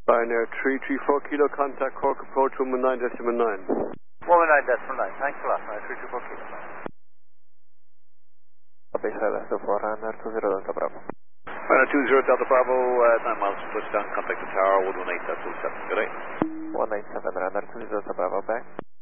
Ryanair 334 Kilo, contact Cork approach 119.9. 119.9, thanks a lot, 334 Kilo. Base LS 4 Ryanair 20 Delta Bravo. Ryanair 20 Delta Bravo, 9 miles from touchdown, contact the tower, 118.27, good day. 197 Ryanair 20 Delta Bravo, back.